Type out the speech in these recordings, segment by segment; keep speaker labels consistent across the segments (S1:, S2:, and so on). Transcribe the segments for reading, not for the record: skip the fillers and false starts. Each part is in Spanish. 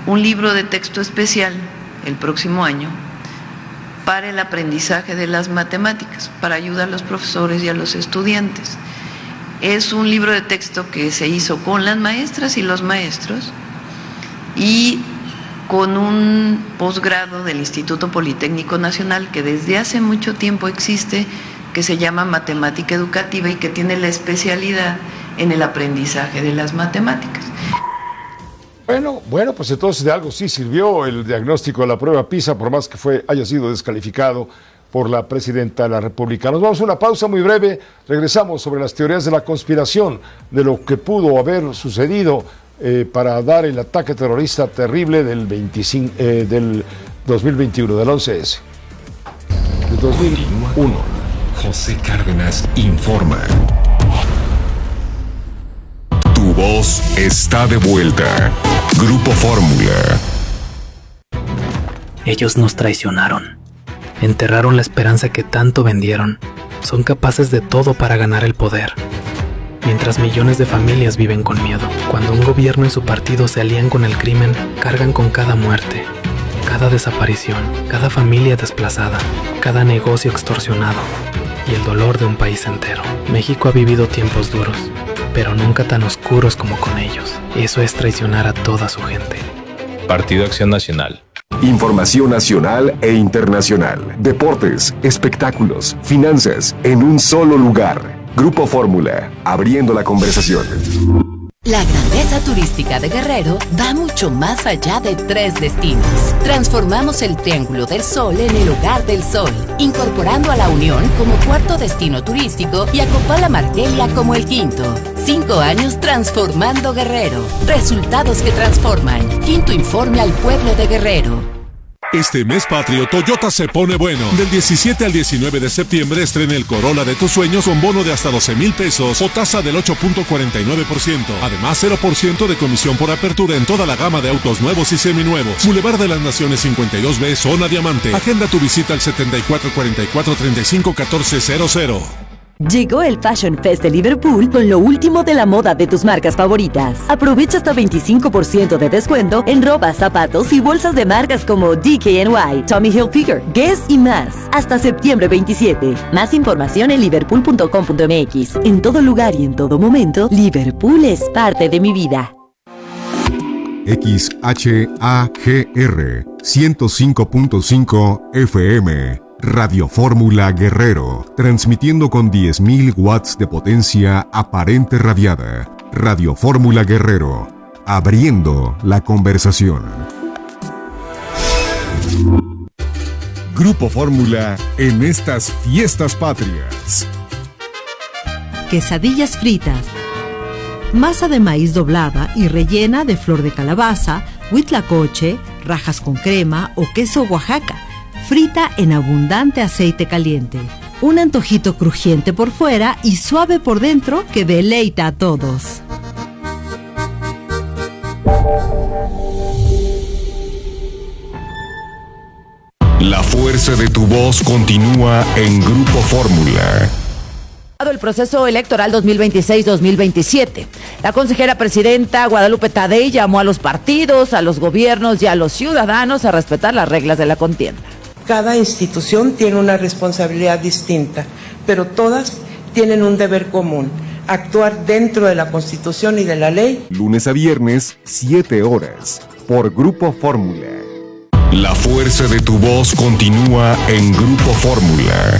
S1: un libro de texto especial el próximo año para el aprendizaje de las matemáticas, para ayudar a los profesores y a los estudiantes. Es un libro de texto que se hizo con las maestras y los maestros y con un posgrado del Instituto Politécnico Nacional que desde hace mucho tiempo existe, que se llama Matemática Educativa y que tiene la especialidad en el aprendizaje de las matemáticas.
S2: Bueno, pues entonces de algo sí sirvió el diagnóstico de la prueba PISA, por más que haya sido descalificado por la presidenta de la República. Nos vamos a una pausa muy breve, regresamos sobre las teorías de la conspiración, de lo que pudo haber sucedido para dar el ataque terrorista terrible del 2021, del 11S, del 2001.
S3: José Cárdenas informa. Tu voz está de vuelta. Grupo Fórmula.
S4: Ellos nos traicionaron. Enterraron la esperanza que tanto vendieron. Son capaces de todo para ganar el poder. Mientras millones de familias viven con miedo. Cuando un gobierno y su partido se alían con el crimen, cargan con cada muerte, cada desaparición, cada familia desplazada, cada negocio extorsionado y el dolor de un país entero. México ha vivido tiempos duros, pero nunca tan oscuros como con ellos. Eso es traicionar a toda su gente.
S5: Partido Acción Nacional.
S3: Información nacional e internacional. Deportes, espectáculos, finanzas, en un solo lugar. Grupo Fórmula, abriendo la conversación.
S6: La grandeza turística de Guerrero va mucho más allá de 3 destinos. Transformamos el Triángulo del Sol en el Hogar del Sol, incorporando a La Unión como 4º destino turístico y a Copala Margelia como el 5º. 5 años transformando Guerrero. Resultados que transforman. 5º informe al pueblo de Guerrero.
S7: Este mes patrio, Toyota se pone bueno. Del 17 al 19 de septiembre estrena el Corolla de tus sueños con bono de hasta 12,000 pesos o tasa del 8.49%. Además, 0% de comisión por apertura en toda la gama de autos nuevos y seminuevos. Boulevard de las Naciones 52B, Zona Diamante. Agenda tu visita al 7444-351400.
S8: Llegó el Fashion Fest de Liverpool con lo último de la moda de tus marcas favoritas. Aprovecha hasta 25% de descuento en ropa, zapatos y bolsas de marcas como DKNY, Tommy Hilfiger, Guess y más. Hasta septiembre 27. Más información en liverpool.com.mx. En todo lugar y en todo momento, Liverpool es parte de mi vida.
S9: XHAGR 105.5 FM. Radio Fórmula Guerrero, transmitiendo con 10,000 watts de potencia aparente radiada. Radio Fórmula Guerrero, abriendo la conversación. Grupo Fórmula en estas fiestas patrias.
S10: Quesadillas fritas. Masa de maíz doblada y rellena de flor de calabaza, huitlacoche, rajas con crema o queso Oaxaca. Frita en abundante aceite caliente. Un antojito crujiente por fuera y suave por dentro que deleita a todos.
S3: La fuerza de tu voz continúa en Grupo Fórmula.
S11: El proceso electoral 2026-2027. La consejera presidenta Guadalupe Tadei llamó a los partidos, a los gobiernos y a los ciudadanos a respetar las reglas de la contienda.
S12: Cada institución tiene una responsabilidad distinta, pero todas tienen un deber común: actuar dentro de la Constitución y de la ley.
S9: Lunes a viernes, 7 horas, por Grupo Fórmula.
S3: La fuerza de tu voz continúa en Grupo Fórmula.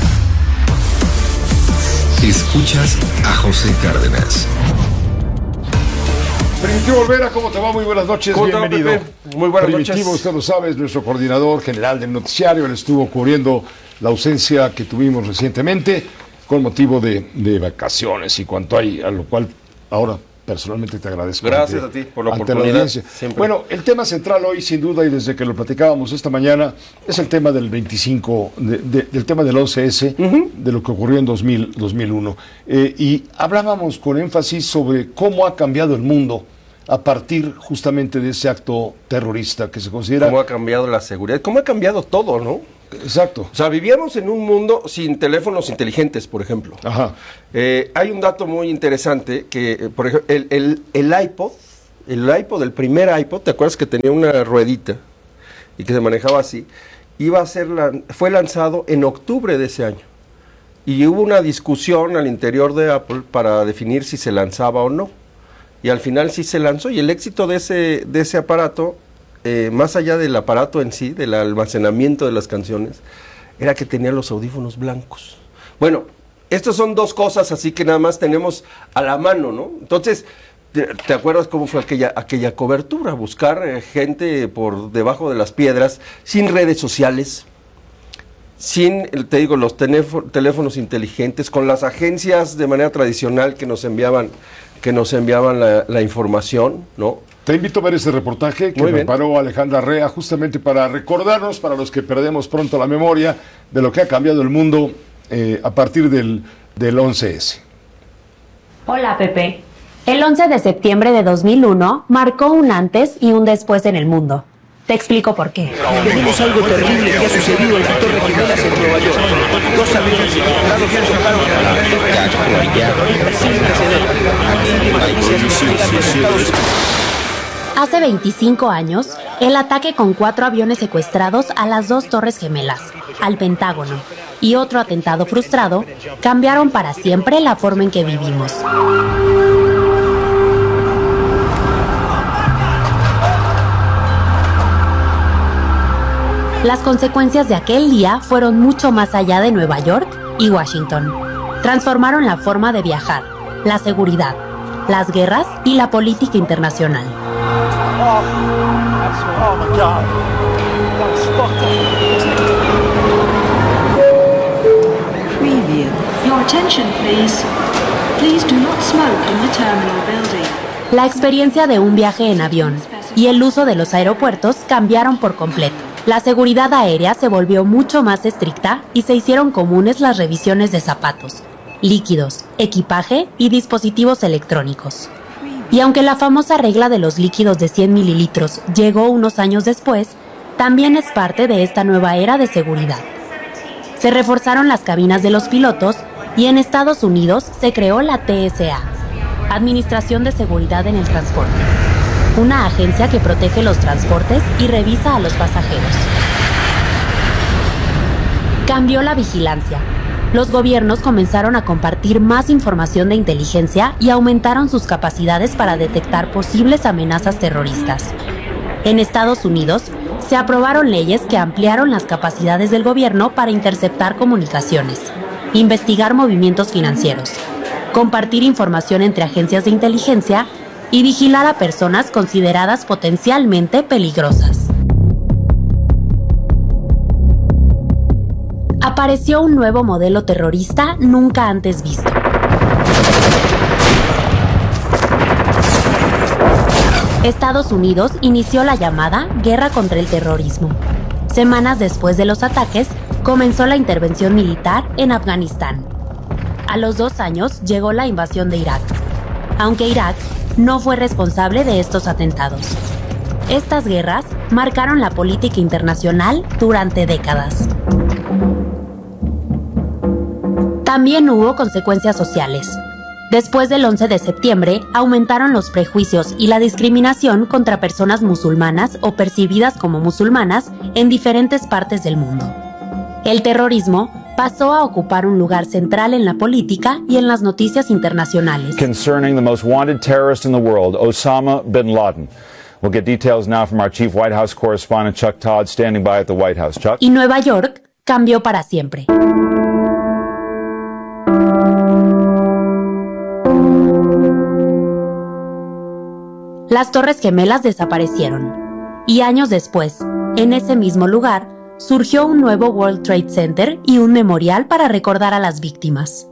S3: Escuchas a José Cárdenas.
S2: Primitivo Olvera, ¿cómo te va? Muy buenas noches, bienvenido.
S13: Muy buenas
S2: Primitivo,
S13: noches.
S2: usted lo sabe, es nuestro coordinador general del noticiario. Él estuvo cubriendo la ausencia que tuvimos recientemente con motivo de vacaciones y cuanto hay, a lo cual ahora personalmente te agradezco.
S13: Gracias a ti por la
S2: ante
S13: oportunidad.
S2: La audiencia. Bueno, el tema central hoy, sin duda, y desde que lo platicábamos esta mañana, es el tema del 25, del tema del 11S, de lo que ocurrió en 2001. Y hablábamos con énfasis sobre cómo ha cambiado el mundo a partir justamente de ese acto terrorista que se considera...
S13: Cómo ha cambiado la seguridad, cómo ha cambiado todo, ¿no?
S2: Exacto.
S13: O sea, vivíamos en un mundo sin teléfonos inteligentes, por ejemplo.
S2: Ajá.
S13: Hay un dato muy interesante que, por ejemplo, el iPod el primer iPod, ¿te acuerdas que tenía una ruedita y que se manejaba así? Fue lanzado en octubre de ese año. Y hubo una discusión al interior de Apple para definir si se lanzaba o no. Y al final sí se lanzó, y el éxito de ese aparato, más allá del aparato en sí, del almacenamiento de las canciones, era que tenía los audífonos blancos. Bueno, estas son dos cosas así que nada más tenemos a la mano, ¿no? Entonces, ¿te acuerdas cómo fue aquella cobertura? Buscar gente por debajo de las piedras, sin redes sociales, sin, te digo, los teléfonos inteligentes, con las agencias de manera tradicional que nos enviaban la información, ¿no?
S2: Te invito a ver ese reportaje que preparó Alejandra Rea justamente para recordarnos, para los que perdemos pronto la memoria, de lo que ha cambiado el mundo a partir del 11S.
S14: Hola, Pepe. El 11 de septiembre de 2001 marcó un antes y un después en el mundo. Te explico por qué.
S15: Tenemos algo terrible que ha sucedido en la Torre Gemelas en Nueva York. 2 aviones equipados chocaron
S14: Hace 25 años, el ataque con 4 aviones secuestrados a las 2 Torres Gemelas, al Pentágono, y otro atentado frustrado cambiaron para siempre la forma en que vivimos. Las consecuencias de aquel día fueron mucho más allá de Nueva York y Washington. Transformaron la forma de viajar, la seguridad, las guerras y la política internacional.
S16: Preview. Your attention, please. Please do not smoke in the terminal building.
S14: La experiencia de un viaje en avión y el uso de los aeropuertos cambiaron por completo. La seguridad aérea se volvió mucho más estricta y se hicieron comunes las revisiones de zapatos, líquidos, equipaje y dispositivos electrónicos. Y aunque la famosa regla de los líquidos de 100 mililitros llegó unos años después, también es parte de esta nueva era de seguridad. Se reforzaron las cabinas de los pilotos y en Estados Unidos se creó la TSA, Administración de Seguridad en el Transporte, una agencia que protege los transportes y revisa a los pasajeros. Cambió la vigilancia. Los gobiernos comenzaron a compartir más información de inteligencia y aumentaron sus capacidades para detectar posibles amenazas terroristas. En Estados Unidos, se aprobaron leyes que ampliaron las capacidades del gobierno para interceptar comunicaciones, investigar movimientos financieros, compartir información entre agencias de inteligencia y vigilar a personas consideradas potencialmente peligrosas. Apareció un nuevo modelo terrorista nunca antes visto. Estados Unidos inició la llamada Guerra contra el Terrorismo. Semanas después de los ataques, comenzó la intervención militar en Afganistán. A los 2 años llegó la invasión de Irak, aunque Irak no fue responsable de estos atentados. Estas guerras marcaron la política internacional durante décadas. También hubo consecuencias sociales. Después del 11 de septiembre, aumentaron los prejuicios y la discriminación contra personas musulmanas o percibidas como musulmanas en diferentes partes del mundo. El terrorismo pasó a ocupar un lugar central en la política y en las noticias internacionales.
S17: Concerning the most wanted terrorist in the world, Osama bin Laden. We'll get details now from our chief White House correspondent Chuck Todd, standing by at the White House. Chuck.
S14: Y Nueva York cambió para siempre. Las Torres Gemelas desaparecieron. Y años después, en ese mismo lugar, surgió un nuevo World Trade Center y un memorial para recordar a las víctimas.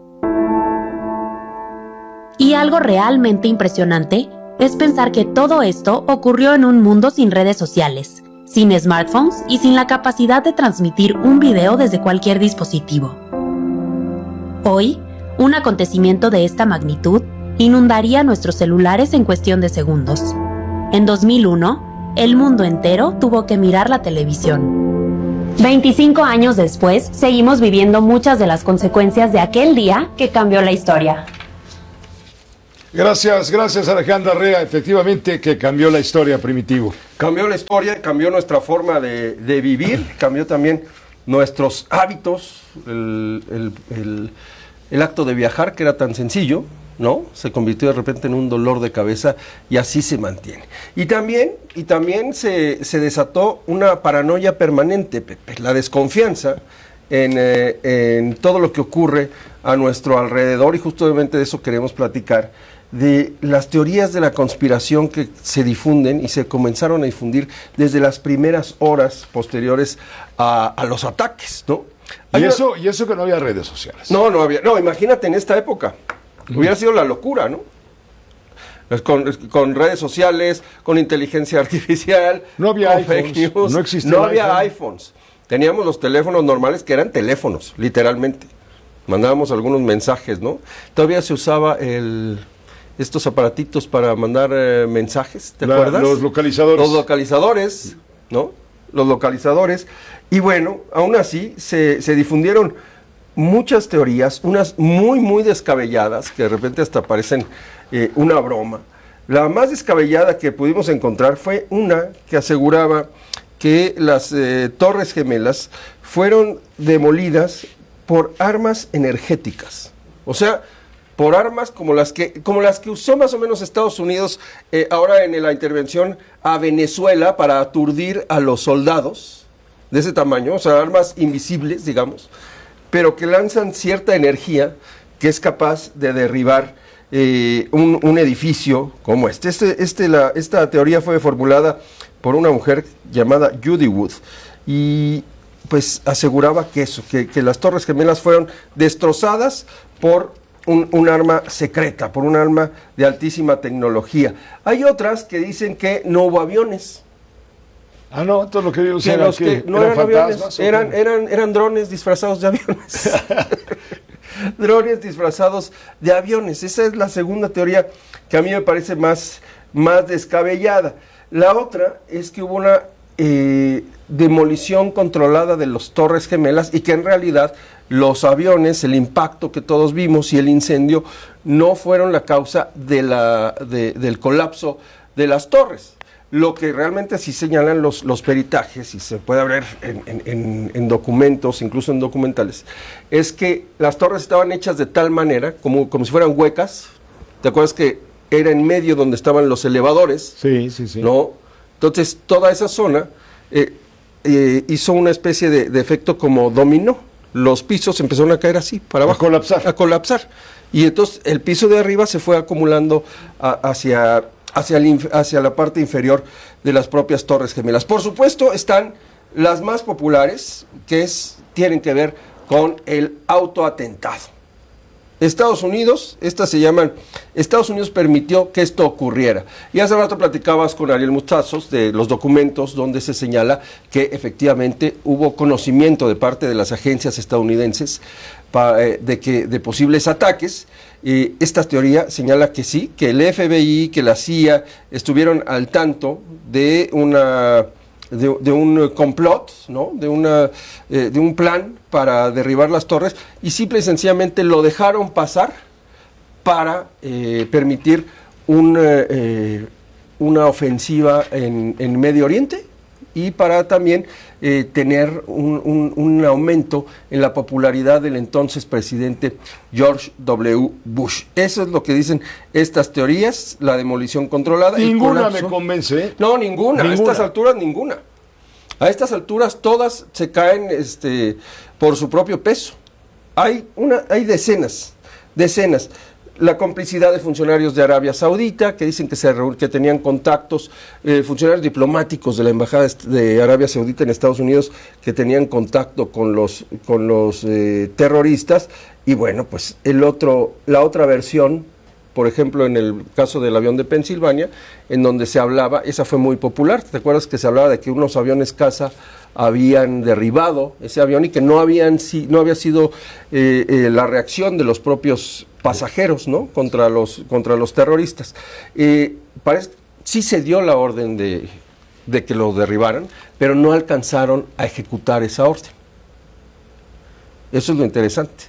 S14: Y algo realmente impresionante es pensar que todo esto ocurrió en un mundo sin redes sociales, sin smartphones y sin la capacidad de transmitir un video desde cualquier dispositivo. Hoy, un acontecimiento de esta magnitud inundaría nuestros celulares en cuestión de segundos. En 2001, el mundo entero tuvo que mirar la televisión. 25 años después, seguimos viviendo muchas de las consecuencias de aquel día que cambió la historia.
S2: Gracias Alejandra Rea. Efectivamente que cambió la historia, Primitivo.
S13: Cambió la historia, cambió nuestra forma de vivir, cambió también nuestros hábitos, el acto de viajar, que era tan sencillo, ¿no? Se convirtió de repente en un dolor de cabeza y así se mantiene. Y también se desató una paranoia permanente, Pepe, la desconfianza en todo lo que ocurre a nuestro alrededor, y justamente de eso queremos platicar, de las teorías de la conspiración que se difunden y se comenzaron a difundir desde las primeras horas posteriores a los ataques, ¿no?
S2: Y eso que no había redes sociales.
S13: No había. No, imagínate en esta época. Hubiera sido la locura, ¿no? Con redes sociales, con inteligencia artificial,
S2: no había
S13: con
S2: iPhones,
S13: fake news, no había iPhones. Teníamos los teléfonos normales que eran teléfonos, literalmente. Mandábamos algunos mensajes, ¿no? Todavía se usaba estos aparatitos para mandar mensajes, ¿te acuerdas?
S2: Los localizadores.
S13: Los localizadores, ¿no? Los localizadores. Y bueno, aún así se difundieron muchas teorías, unas muy, muy descabelladas, que de repente hasta parecen una broma. La más descabellada que pudimos encontrar fue una que aseguraba que las Torres Gemelas fueron demolidas por armas energéticas. O sea, por armas como las que usó más o menos Estados Unidos ahora en la intervención a Venezuela para aturdir a los soldados de ese tamaño, o sea, armas invisibles, digamos, pero que lanzan cierta energía que es capaz de derribar un edificio como este. Esta teoría fue formulada por una mujer llamada Judy Wood, y pues aseguraba que las Torres Gemelas fueron destrozadas por un arma secreta, por un arma de altísima tecnología. Hay otras que dicen que no hubo aviones.
S2: Ah, no, todo lo que vimos
S13: no eran aviones, eran drones disfrazados de aviones. Drones disfrazados de aviones. Esa es la segunda teoría que a mí me parece más descabellada. La otra es que hubo una demolición controlada de las Torres Gemelas y que en realidad los aviones, el impacto que todos vimos y el incendio no fueron la causa del colapso de las torres. Lo que realmente sí señalan los peritajes, y se puede ver en documentos, incluso en documentales, es que las torres estaban hechas de tal manera, como si fueran huecas. ¿Te acuerdas que era en medio donde estaban los elevadores?
S2: Sí.
S13: ¿No? Entonces, toda esa zona hizo una especie de efecto como dominó. Los pisos empezaron a caer así, para abajo. A colapsar. Y entonces el piso de arriba se fue acumulando hacia la parte inferior de las propias Torres Gemelas. Por supuesto, están las más populares, tienen que ver con el autoatentado. Estados Unidos permitió que esto ocurriera. Y hace rato platicabas con Ariel Mustazos de los documentos donde se señala que efectivamente hubo conocimiento de parte de las agencias estadounidenses de posibles ataques. Esta teoría señala que sí, que el FBI, que la CIA estuvieron al tanto de un complot, ¿no? de un plan para derribar las torres, y simple y sencillamente lo dejaron pasar para permitir una ofensiva en Medio Oriente, y para también tener un aumento en la popularidad del entonces presidente George W. Bush. Eso es lo que dicen estas teorías, la demolición controlada.
S2: Ninguna me convence.
S13: No, ninguna. A estas alturas, ninguna. A estas alturas todas se caen por su propio peso. Hay decenas. La complicidad de funcionarios de Arabia Saudita, que dicen que tenían contactos, funcionarios diplomáticos de la Embajada de Arabia Saudita en Estados Unidos, que tenían contacto con los terroristas. Y bueno, pues la otra versión, por ejemplo, en el caso del avión de Pensilvania, en donde se hablaba, esa fue muy popular. ¿Te acuerdas que se hablaba de que unos aviones caza habían derribado ese avión y que no había sido la reacción de los propios pasajeros, ¿no? contra los terroristas? Sí se dio la orden de que lo derribaran, pero no alcanzaron a ejecutar esa orden. Eso es lo interesante.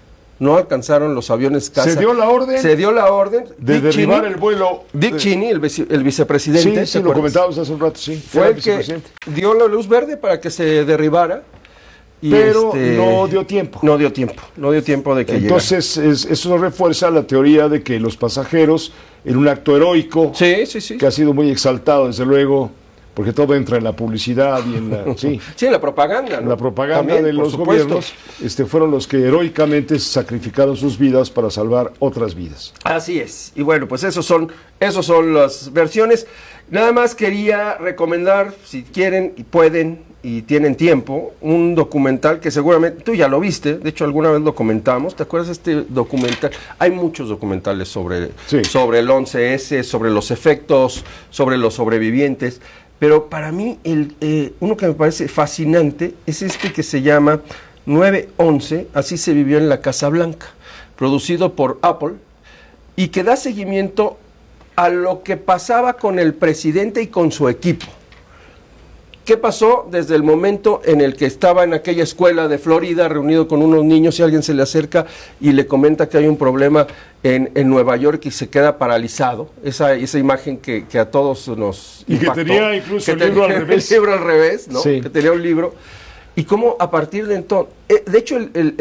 S13: no alcanzaron los aviones caza.
S2: Se dio la orden
S13: de
S2: derribar el vuelo.
S13: Dick Cheney, el vicepresidente.
S2: Sí, lo comentábamos hace un rato, sí.
S13: Fue el que dio la luz verde para que se derribara.
S2: Pero no dio tiempo.
S13: No dio tiempo de que
S2: Entonces, eso refuerza la teoría de que los pasajeros, en un acto heroico, que ha sido muy exaltado, desde luego, porque todo entra en la publicidad y en la...
S13: en la propaganda, ¿no?
S2: La propaganda
S13: también,
S2: de los gobiernos fueron los que heroicamente sacrificaron sus vidas para salvar otras vidas.
S13: Así es. Y bueno, pues esos son las versiones. Nada más quería recomendar, si quieren y pueden y tienen tiempo, un documental que seguramente tú ya lo viste, de hecho alguna vez lo comentamos. ¿Te acuerdas de este documental? Hay muchos documentales sobre el 11S, sobre los efectos, sobre los sobrevivientes, pero para mí uno que me parece fascinante es este que se llama 9/11, así se vivió en la Casa Blanca, producido por Apple, y que da seguimiento a lo que pasaba con el presidente y con su equipo. ¿Qué pasó desde el momento en el que estaba en aquella escuela de Florida reunido con unos niños y alguien se le acerca y le comenta que hay un problema en Nueva York y se queda paralizado? Esa imagen que a todos nos impactó.
S2: Que tenía incluso el libro al revés.
S13: El libro al revés, ¿no?
S2: Sí.
S13: Que tenía un libro. Y cómo a partir de entonces... de hecho,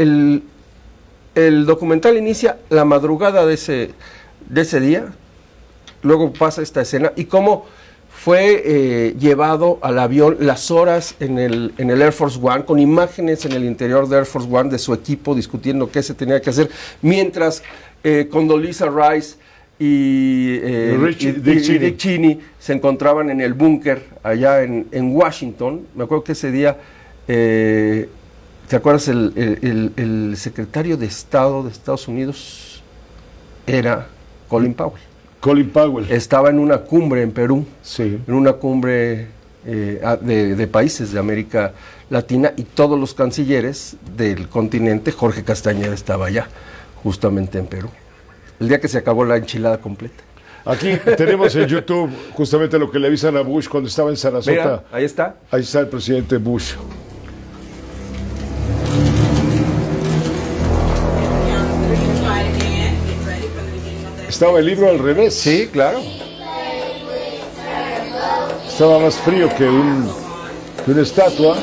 S13: el documental inicia la madrugada de ese día, luego pasa esta escena, y cómo fue llevado al avión las horas en el Air Force One, con imágenes en el interior de Air Force One de su equipo discutiendo qué se tenía que hacer, mientras Condoleezza Rice y Dick Cheney se encontraban en el búnker allá en Washington. Me acuerdo que ese día, ¿te acuerdas? El secretario de Estado de Estados Unidos era Colin Powell. Estaba en una cumbre en Perú, en una cumbre de países de América Latina, y todos los cancilleres del continente, Jorge Castañeda estaba allá, justamente en Perú, el día que se acabó la enchilada completa.
S2: Aquí tenemos en YouTube justamente lo que le avisan a Bush cuando estaba en Sarasota.
S13: Mira, ahí está.
S2: Ahí está el presidente Bush. Estaba el libro al revés.
S13: Sí, claro.
S2: Estaba más frío que una estatua.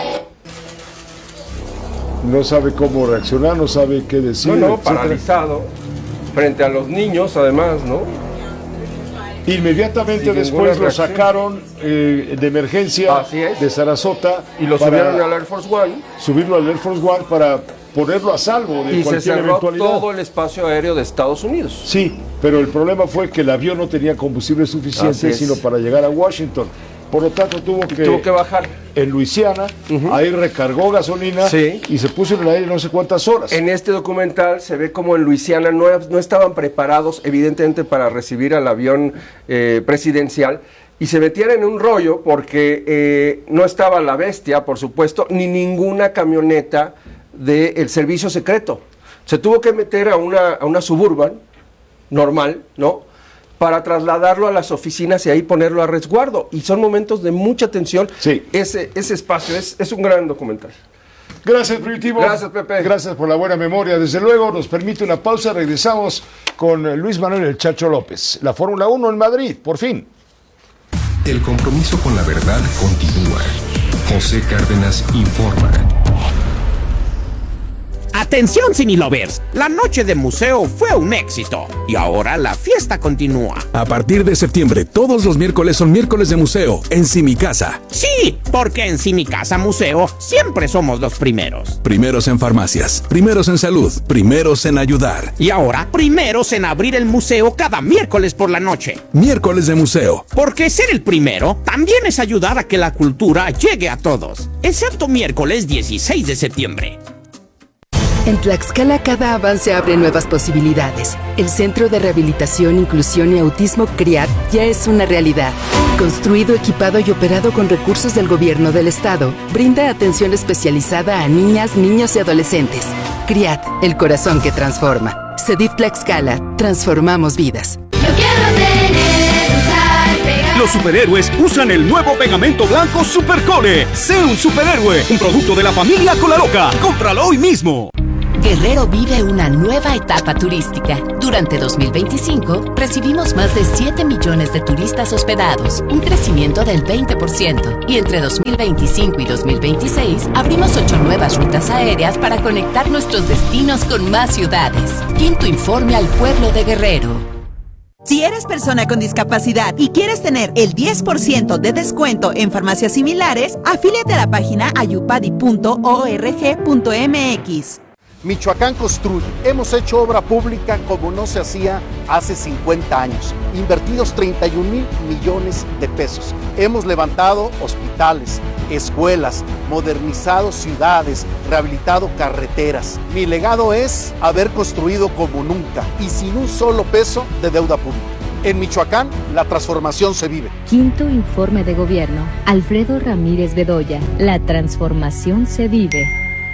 S2: No sabe cómo reaccionar, no sabe qué decir.
S13: No, paralizado. Frente a los niños, además, ¿no?
S2: Inmediatamente después lo sacaron de emergencia de Sarasota.
S13: Y lo subieron al Air Force One.
S2: Subirlo al Air Force One para ponerlo a salvo de cualquier eventualidad. Y se cerró
S13: todo el espacio aéreo de Estados Unidos.
S2: Sí, pero el problema fue que el avión no tenía combustible suficiente sino para llegar a Washington. Por lo tanto tuvo que
S13: bajar
S2: en Luisiana, ahí recargó gasolina y se puso en el aire no sé cuántas horas.
S13: En este documental se ve como en Luisiana no estaban preparados evidentemente para recibir al avión presidencial, y se metieron en un rollo porque no estaba la bestia, por supuesto, ni ninguna camioneta del servicio secreto. Se tuvo que meter a una Suburban normal, ¿no?, para trasladarlo a las oficinas y ahí ponerlo a resguardo. Y son momentos de mucha tensión. Ese espacio es un gran documental.
S2: Gracias, Primitivo.
S13: Gracias, Pepe.
S2: Gracias por la buena memoria. Desde luego, nos permite una pausa. Regresamos con Luis Manuel El Chacho López. La Fórmula 1 en Madrid, por fin.
S3: El compromiso con la verdad continúa. José Cárdenas informa.
S18: Atención, Cinelovers, la noche de museo fue un éxito y ahora la fiesta continúa.
S19: A partir de septiembre, todos los miércoles son miércoles de museo en Cimicasa.
S18: Sí, porque en Cimicasa Museo siempre somos los primeros.
S19: Primeros en farmacias, primeros en salud, primeros en ayudar.
S18: Y ahora, primeros en abrir el museo cada miércoles por la noche.
S19: Miércoles de museo.
S18: Porque ser el primero también es ayudar a que la cultura llegue a todos. Excepto miércoles 16 de septiembre.
S20: En Tlaxcala cada avance abre nuevas posibilidades. El Centro de Rehabilitación, Inclusión y Autismo CRIAT ya es una realidad. Construido, equipado y operado con recursos del gobierno del estado, brinda atención especializada a niñas, niños y adolescentes. CRIAT, el corazón que transforma. CEDIF Tlaxcala, transformamos vidas.
S15: Los superhéroes usan el nuevo pegamento blanco Supercole. Sé un superhéroe, un producto de la familia Colaloca. Cómpralo hoy mismo.
S6: Guerrero vive una nueva etapa turística. Durante 2025, recibimos más de 7 millones de turistas hospedados, un crecimiento del 20%. Y entre 2025 y 2026, abrimos 8 nuevas rutas aéreas para conectar nuestros destinos con más ciudades. Quinto informe al pueblo de Guerrero.
S21: Si eres persona con discapacidad y quieres tener el 10% de descuento en farmacias similares, afíliate a la página ayupadi.org.mx.
S22: Michoacán construye. Hemos hecho obra pública como no se hacía hace 50 años. Invertidos 31,000 millones de pesos. Hemos levantado hospitales, escuelas, modernizado ciudades, rehabilitado carreteras. Mi legado es haber construido como nunca y sin un solo peso de deuda pública. En Michoacán, la transformación se vive.
S23: Quinto informe de gobierno. Alfredo Ramírez Bedoya. La transformación se vive.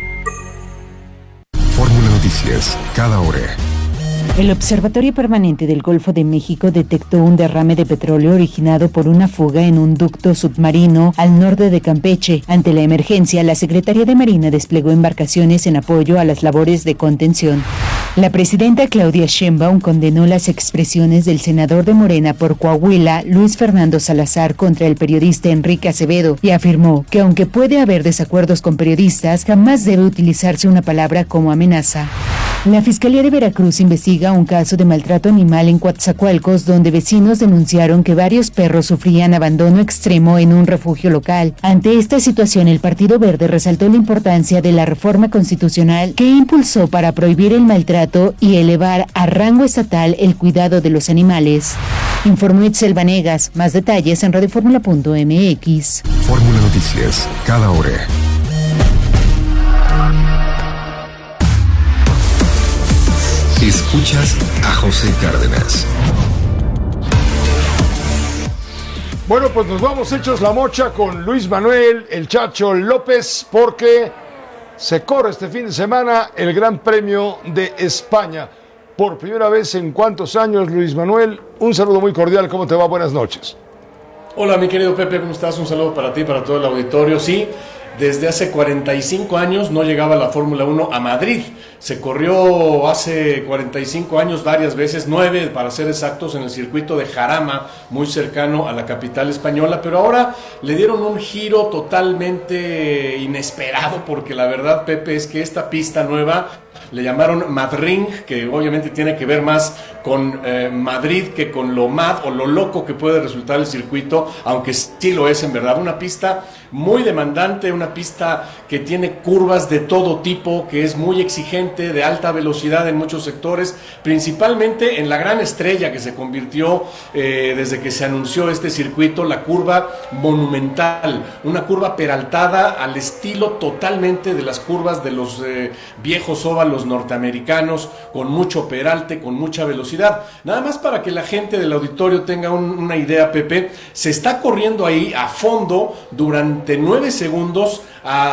S3: Fórmula Noticias, cada hora.
S24: El Observatorio Permanente del Golfo de México detectó un derrame de petróleo originado por una fuga en un ducto submarino al norte de Campeche. Ante la emergencia, la Secretaría de Marina desplegó embarcaciones en apoyo a las labores de contención. La presidenta Claudia Sheinbaum condenó las expresiones del senador de Morena por Coahuila, Luis Fernando Salazar, contra el periodista Enrique Acevedo y afirmó que aunque puede haber desacuerdos con periodistas, jamás debe utilizarse una palabra como amenaza. La Fiscalía de Veracruz investiga un caso de maltrato animal en Coatzacoalcos, donde vecinos denunciaron que varios perros sufrían abandono extremo en un refugio local. Ante esta situación, el Partido Verde resaltó la importancia de la reforma constitucional que impulsó para prohibir el maltrato y elevar a rango estatal el cuidado de los animales. Informó Itzel Vanegas. Más detalles en radioformula.mx.
S3: Fórmula Noticias, cada hora. Escuchas a José Cárdenas.
S2: Bueno, pues nos vamos hechos la mocha con Luis Manuel, el Chacho López, porque se corre este fin de semana el Gran Premio de España. Por primera vez en cuántos años, Luis Manuel, un saludo muy cordial, ¿cómo te va? Buenas noches.
S25: Hola, mi querido Pepe, ¿cómo estás? Un saludo para ti, para todo el auditorio. Sí, desde hace 45 años no llegaba la Fórmula 1 a Madrid. Se corrió hace 45 años varias veces, 9 para ser exactos, en el circuito de Jarama, muy cercano a la capital española, pero ahora le dieron un giro totalmente inesperado, porque la verdad, Pepe, es que esta pista nueva le llamaron Madring, que obviamente tiene que ver más con Madrid que con lo mad o lo loco que puede resultar el circuito, aunque sí lo es en verdad. Una pista muy demandante, una pista que tiene curvas de todo tipo, que es muy exigente, de alta velocidad en muchos sectores, principalmente en la gran estrella que se convirtió desde que se anunció este circuito, la curva monumental, una curva peraltada al estilo totalmente de las curvas de los viejos óvalos norteamericanos, con mucho peralte, con mucha velocidad. Nada más para que la gente del auditorio tenga una idea, Pepe, se está corriendo ahí a fondo durante 9 segundos,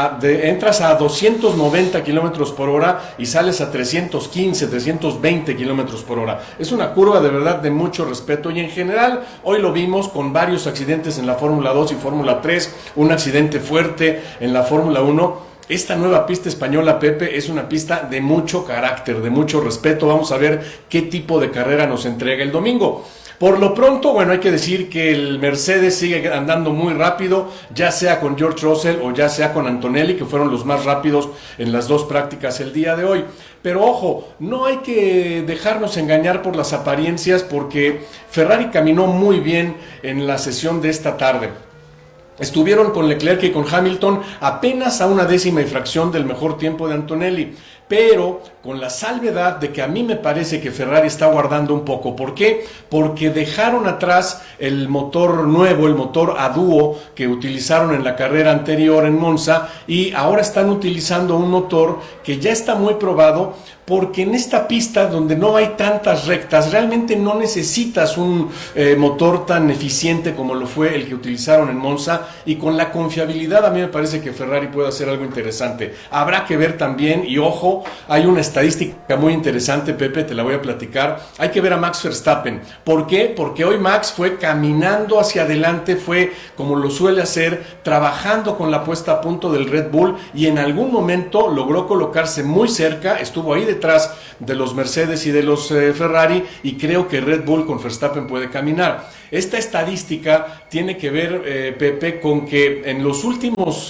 S25: entras a 290 kilómetros por hora y sales a 315, 320 kilómetros por hora. Es una curva de verdad de mucho respeto, y en general hoy lo vimos con varios accidentes en la Fórmula 2 y Fórmula 3, un accidente fuerte en la Fórmula 1. Esta nueva pista española, Pepe, es una pista de mucho carácter, de mucho respeto. Vamos a ver qué tipo de carrera nos entrega el domingo. Por lo pronto, bueno, hay que decir que el Mercedes sigue andando muy rápido, ya sea con George Russell o ya sea con Antonelli, que fueron los más rápidos en las dos prácticas el día de hoy. Pero ojo, no hay que dejarnos engañar por las apariencias, porque Ferrari caminó muy bien en la sesión de esta tarde. Estuvieron con Leclerc y con Hamilton apenas a 1/10 fracción del mejor tiempo de Antonelli, pero con la salvedad de que a mí me parece que Ferrari está guardando un poco. ¿Por qué? Porque dejaron atrás el motor nuevo, el motor a dúo que utilizaron en la carrera anterior en Monza, y ahora están utilizando un motor que ya está muy probado, porque en esta pista donde no hay tantas rectas, realmente no necesitas un motor tan eficiente como lo fue el que utilizaron en Monza, y con la confiabilidad a mí me parece que Ferrari puede hacer algo interesante. Habrá que ver también, y ojo, esto hay una estadística muy interesante, Pepe, te la voy a platicar. Hay que ver a Max Verstappen. ¿Por qué? Porque hoy Max fue caminando hacia adelante, fue como lo suele hacer, trabajando con la puesta a punto del Red Bull, y en algún momento logró colocarse muy cerca, estuvo ahí detrás de los Mercedes y de los Ferrari, y creo que Red Bull con Verstappen puede caminar. Esta estadística tiene que ver, Pepe, con que en los últimos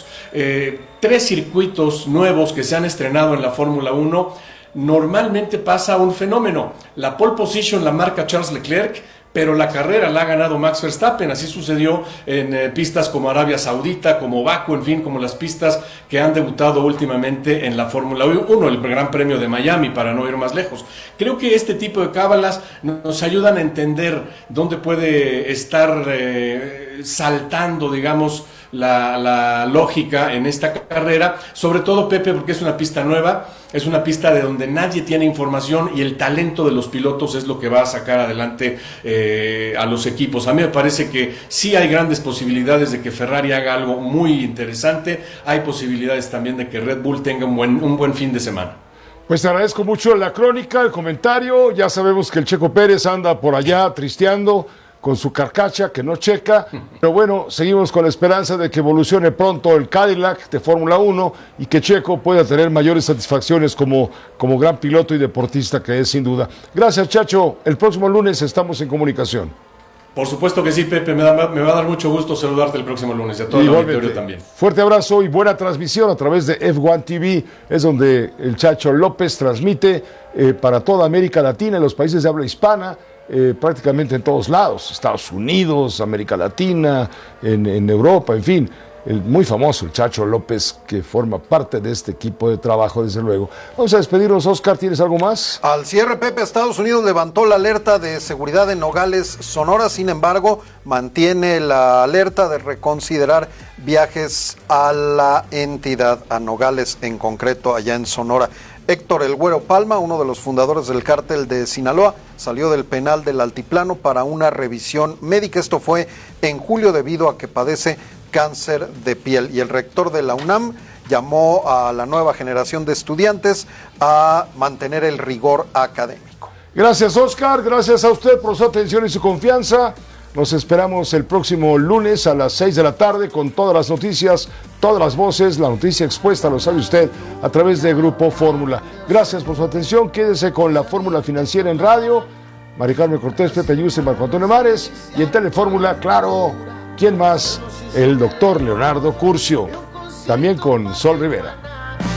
S25: 3 circuitos nuevos que se han estrenado en la Fórmula 1, normalmente pasa un fenómeno. La pole position la marca Charles Leclerc, pero la carrera la ha ganado Max Verstappen. Así sucedió en pistas como Arabia Saudita, como Bakú, en fin, como las pistas que han debutado últimamente en la Fórmula 1, el Gran Premio de Miami, para no ir más lejos. Creo que este tipo de cábalas nos ayudan a entender dónde puede estar saltando, digamos, la lógica en esta carrera, sobre todo, Pepe, porque es una pista nueva, es una pista de donde nadie tiene información, y el talento de los pilotos es lo que va a sacar adelante a los equipos. A mí me parece que sí hay grandes posibilidades de que Ferrari haga algo muy interesante, hay posibilidades también de que Red Bull tenga un buen fin de semana.
S2: Pues te agradezco mucho la crónica, el comentario. Ya sabemos que el Checo Pérez anda por allá tristeando con su carcacha que no checa, pero bueno, seguimos con la esperanza de que evolucione pronto el Cadillac de Fórmula 1 y que Checo pueda tener mayores satisfacciones como gran piloto y deportista que es, sin duda. Gracias, Chacho. El próximo lunes estamos en comunicación.
S25: Por supuesto que sí, Pepe, me va a dar mucho gusto saludarte el próximo lunes y a todo el auditorio también.
S2: Fuerte abrazo y buena transmisión a través de F1 TV, es donde el Chacho López transmite para toda América Latina y los países de habla hispana, prácticamente en todos lados, Estados Unidos, América Latina, en Europa, en fin. Muy famoso el Chacho López, que forma parte de este equipo de trabajo, desde luego. Vamos a despedirnos, Oscar, ¿tienes algo más?
S1: Al cierre, Pepe, Estados Unidos levantó la alerta de seguridad en Nogales, Sonora. Sin embargo, mantiene la alerta de reconsiderar viajes a la entidad, a Nogales en concreto, allá en Sonora. Héctor El Güero Palma, uno de los fundadores del cártel de Sinaloa, salió del penal del Altiplano para una revisión médica. Esto fue en julio debido a que padece cáncer de piel, y el rector de la UNAM llamó a la nueva generación de estudiantes a mantener el rigor académico.
S2: Gracias, Oscar, gracias a usted por su atención y su confianza. Nos esperamos el próximo lunes a las 6 de la tarde con todas las noticias, todas las voces, la noticia expuesta, lo sabe usted, a través de Grupo Fórmula. Gracias por su atención, quédese con la Fórmula Financiera en radio. Mari Carmen Cortés, Pepe Ayuso y Marco Antonio Mares, y en Telefórmula, claro, ¿quién más? El doctor Leonardo Curcio, también con Sol Rivera.